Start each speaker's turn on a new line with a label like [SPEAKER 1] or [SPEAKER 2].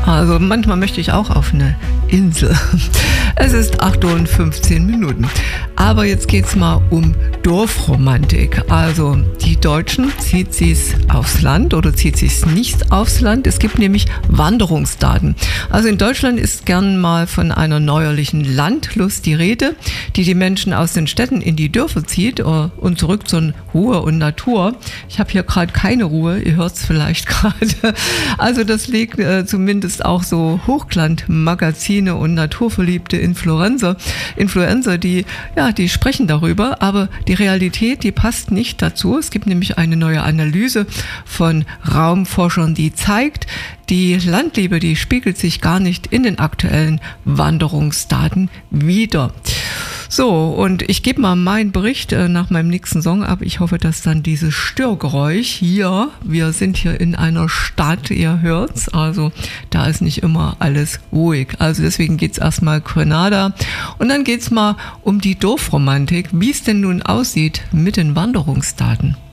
[SPEAKER 1] Also manchmal möchte ich auch auf eine Insel. Es ist 8:15 Uhr. Aber jetzt geht's mal um Dorfromantik. Also die Deutschen, zieht sie's aufs Land oder zieht sie's nicht aufs Land? Es gibt nämlich Wanderungsdaten. Also in Deutschland ist gern mal von einer neuerlichen Landlust die Rede, die die Menschen aus den Städten in die Dörfer zieht und zurück zur Ruhe und Natur. Ich habe hier gerade keine Ruhe, ihr hört es vielleicht gerade. Also das liegt zumindest auch so Hochglanzmagazine und naturverliebte Influencer, die sprechen darüber, aber die Realität, die passt nicht dazu. Es gibt nämlich eine neue Analyse von Raumforschern, die zeigt, die Landliebe, die spiegelt sich gar nicht in den aktuellen Wanderungsdaten wider. So, und ich gebe mal meinen Bericht nach meinem nächsten Song ab. Ich hoffe, dass dann dieses Störgeräusch hier, wir sind hier in einer Stadt, ihr hört's, also da ist nicht immer alles ruhig. Also deswegen geht's erstmal Grenada und dann geht's mal um die Dorfromantik, wie es denn nun aussieht mit den Wanderungsdaten.